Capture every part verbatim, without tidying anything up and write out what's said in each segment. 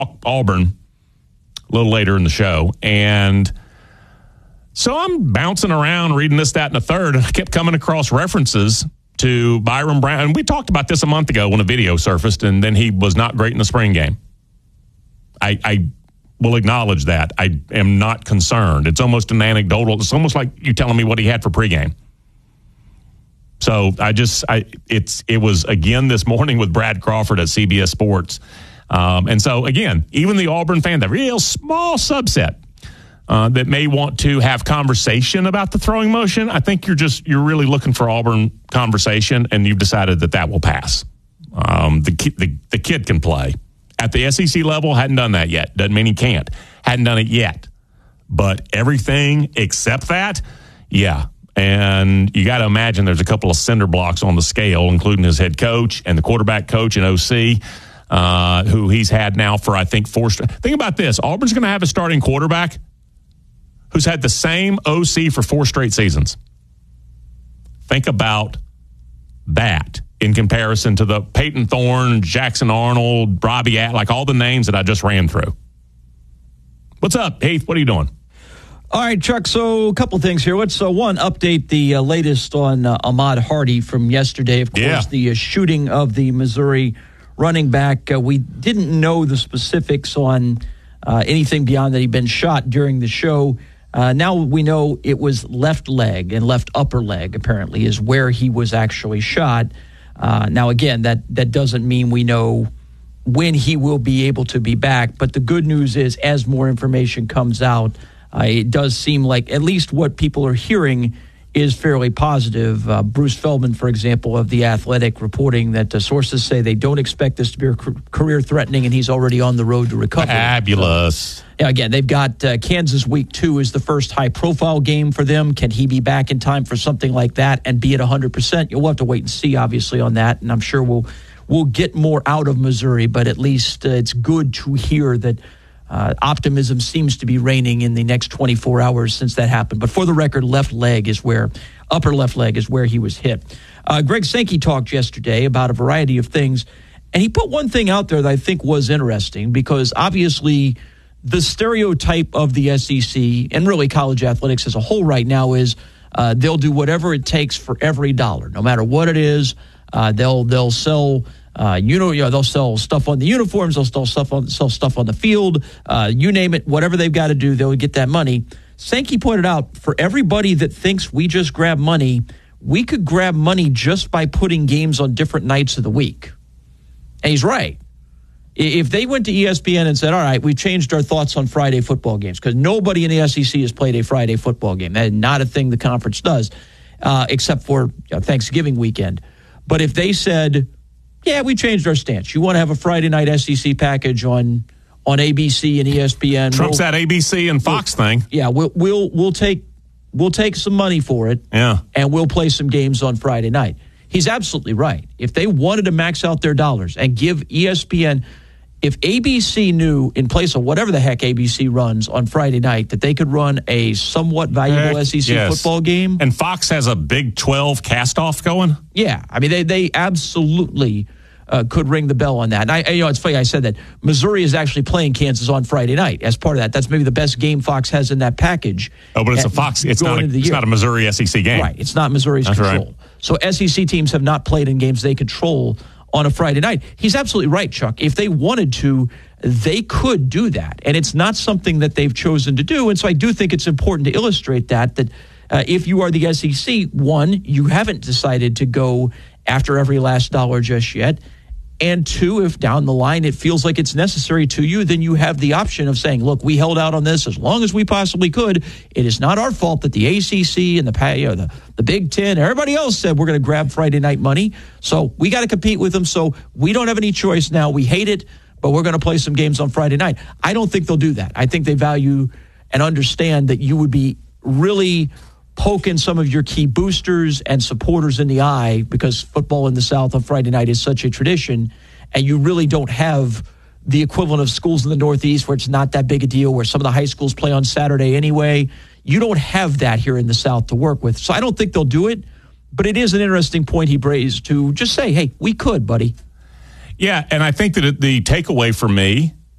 Auburn a little later in the show. And so I'm bouncing around reading this, that, and the third, and I kept coming across references to Byron Brown. And we talked about this a month ago when a video surfaced, and then he was not great in the spring game. I, I will acknowledge that. I am not concerned. It's almost an anecdotal. It's almost like you telling me what he had for pregame. So I just, I it's it was, again, this morning with Brad Crawford at C B S Sports. Um, and so, again, even the Auburn fan, the real small subset uh, that may want to have conversation about the throwing motion, I think you're just, you're really looking for Auburn conversation, and you've decided that that will pass. Um, the, ki- the, the kid can play. At the S E C level, hadn't done that yet. Doesn't mean he can't. Hadn't done it yet. But everything except that, yeah. And you got to imagine there's a couple of cinder blocks on the scale, including his head coach and the quarterback coach and O C, uh, who he's had now for, I think, four straight. Think about this. Auburn's going to have a starting quarterback who's had the same O C for four straight seasons. Think about that in comparison to the Peyton Thorne, Jackson Arnold, Robbie At, like all the names that I just ran through. What's up, Heath? What are you doing? All right, Chuck, so a couple things here. Let's, uh, one, update the uh, latest on uh, Ahmad Hardy from yesterday. Of course, yeah. the uh, shooting of the Missouri running back. Uh, we didn't know the specifics on uh, anything beyond that he'd been shot during the show. Uh, now we know it was left leg, and left upper leg, apparently, is where he was actually shot. Uh, now, again, that, that doesn't mean we know when he will be able to be back. But the good news is, as more information comes out, Uh, it does seem like at least what people are hearing is fairly positive. Uh, Bruce Feldman, for example, of The Athletic, reporting that uh, sources say they don't expect this to be career-threatening, and he's already on the road to recovery. Fabulous. So, yeah, again, they've got uh, Kansas week two is the first high-profile game for them. Can he be back in time for something like that and be at one hundred percent? You'll have to wait and see, obviously, on that, and I'm sure we'll, we'll get more out of Missouri, but at least uh, it's good to hear that Uh, optimism seems to be reigning in the next twenty-four hours since that happened. But for the record, left leg is where, upper left leg is where he was hit. Uh, Greg Sankey talked yesterday about a variety of things, and he put one thing out there that I think was interesting, because obviously the stereotype of the S E C and really college athletics as a whole right now is uh, they'll do whatever it takes for every dollar, no matter what it is. Uh, they'll they'll sell. Uh, you know, you know, they'll sell stuff on the uniforms. They'll sell stuff on sell stuff on the field. Uh, you name it, whatever they've got to do, they'll get that money. Sankey pointed out, for everybody that thinks we just grab money, we could grab money just by putting games on different nights of the week. And he's right. If they went to E S P N and said, all right, we've changed our thoughts on Friday football games, because nobody in the S E C has played a Friday football game. That is not a thing the conference does, uh, except for you know, Thanksgiving weekend. But if they said, yeah, we changed our stance. You want to have a Friday night S E C package on on A B C and E S P N. Trump's we'll, that A B C and Fox we'll, thing. Yeah, we'll we'll we'll take we'll take some money for it. Yeah, and we'll play some games on Friday night. He's absolutely right. If they wanted to max out their dollars and give E S P N, if A B C knew in place of whatever the heck A B C runs on Friday night that they could run a somewhat valuable Heck, S E C yes. football game, and Fox has a Big twelve cast-off going. Yeah, I mean they they absolutely uh, could ring the bell on that. And I, you know, it's funny I said that Missouri is actually playing Kansas on Friday night as part of that. That's maybe the best game Fox has in that package. Oh, but it's a Fox. It's not. A, it's year. not a Missouri S E C game. Right. It's not Missouri's That's control. Right. So S E C teams have not played in games they control on a Friday night. He's absolutely right, Chuck. If they wanted to, they could do that. And it's not something that they've chosen to do. And so I do think it's important to illustrate that, that uh, if you are the S E C, one, you haven't decided to go after every last dollar just yet. And two, if down the line it feels like it's necessary to you, then you have the option of saying, look, we held out on this as long as we possibly could. It is not our fault that the A C C and the, you know, the, the Big Ten, everybody else said we're going to grab Friday night money. So we got to compete with them. So we don't have any choice now. We hate it, but we're going to play some games on Friday night. I don't think they'll do that. I think they value and understand that you would be really poking some of your key boosters and supporters in the eye, because football in the South on Friday night is such a tradition, and you really don't have the equivalent of schools in the Northeast where it's not that big a deal, where some of the high schools play on Saturday anyway. You don't have that here in the South to work with. So I don't think they'll do it, but it is an interesting point he raised to just say, hey, we could, buddy. Yeah, and I think that the takeaway for me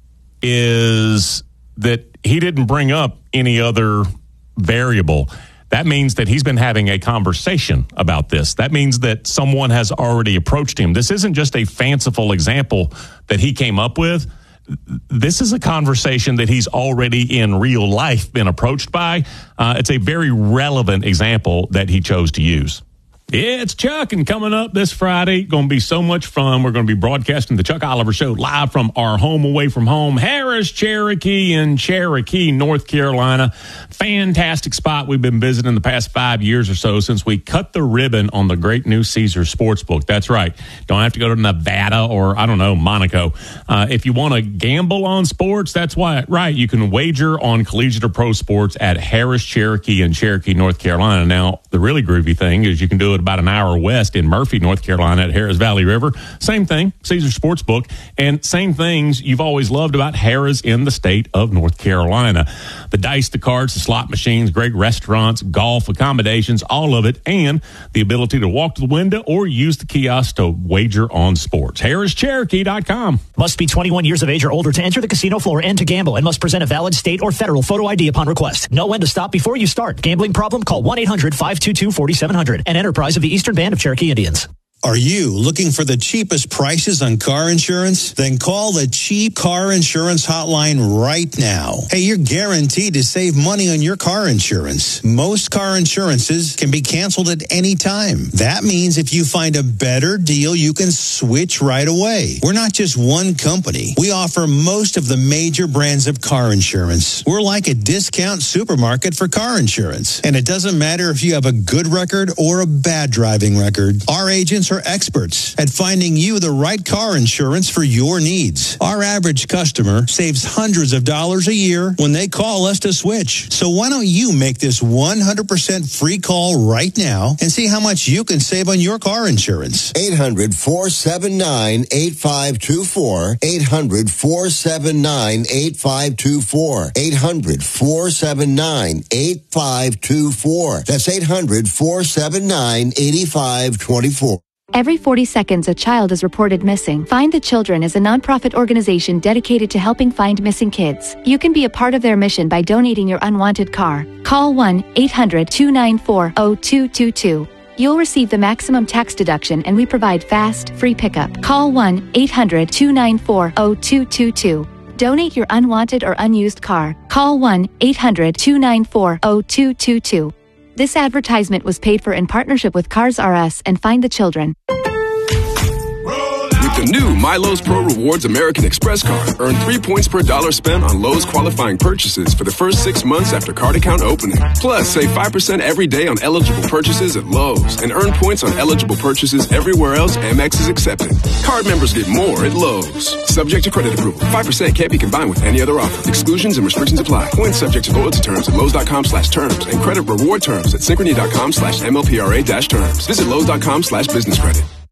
is that he didn't bring up any other variable. That means that he's been having a conversation about this. That means that someone has already approached him. This isn't just a fanciful example that he came up with. This is a conversation that he's already in real life been approached by. Uh, it's a very relevant example that he chose to use. It's Chuck, and coming up this Friday, going to be so much fun. We're going to be broadcasting the Chuck Oliver Show live from our home away from home, Harris Cherokee in Cherokee, North Carolina. Fantastic spot we've been visiting the past five years or so since we cut the ribbon on the great new Caesars Sportsbook. That's right. Don't have to go to Nevada or, I don't know, Monaco. Uh, if you want to gamble on sports, that's why, right, you can wager on collegiate or pro sports at Harris Cherokee in Cherokee, North Carolina. Now, the really groovy thing is you can do it about an hour west in Murphy, North Carolina at Harris Valley River. Same thing, Caesars Sportsbook, and same things you've always loved about Harris in the state of North Carolina. The dice, the cards, the slot machines, great restaurants, golf, accommodations, all of it, and the ability to walk to the window or use the kiosk to wager on sports. Harris Cherokee dot com. Must be twenty-one years of age or older to enter the casino floor and to gamble, and must present a valid state or federal photo I D upon request. Know when to stop before you start. Gambling problem? Call one eight hundred five two two four seven zero zero. An enterprise of the Eastern Band of Cherokee Indians. Are you looking for the cheapest prices on car insurance? Then call the Cheap Car Insurance Hotline right now. Hey, you're guaranteed to save money on your car insurance. Most car insurances can be canceled at any time. That means if you find a better deal, you can switch right away. We're not just one company. We offer most of the major brands of car insurance. We're like a discount supermarket for car insurance. And it doesn't matter if you have a good record or a bad driving record. Our agents are experts at finding you the right car insurance for your needs. Our average customer saves hundreds of dollars a year when they call us to switch. So why don't you make this one hundred percent free call right now and see how much you can save on your car insurance? eight hundred four seven nine eight five two four. eight hundred four seven nine eight five two four. eight hundred four seven nine eight five two four. That's eight hundred four seven nine eight five two four. Every forty seconds, a child is reported missing. Find the Children is a nonprofit organization dedicated to helping find missing kids. You can be a part of their mission by donating your unwanted car. Call one eight hundred two nine four zero two two two. You'll receive the maximum tax deduction, and we provide fast, free pickup. Call one eight hundred two nine four zero two two two. Donate your unwanted or unused car. Call one eight hundred two nine four zero two two two. This advertisement was paid for in partnership with Cars R Us and Find the Children. With the new My Lowe's Pro Rewards American Express card, earn three points per dollar spent on Lowe's qualifying purchases for the first six months after card account opening. Plus, save five percent every day on eligible purchases at Lowe's and earn points on eligible purchases everywhere else Amex is accepted. Card members get more at Lowe's. Subject to credit approval. five percent can't be combined with any other offer. Exclusions and restrictions apply. Points subject to loyalty terms at Lowe's.com slash terms and credit reward terms at Synchrony.com slash MLPRA dash terms. Visit Lowe's.com slash business credit.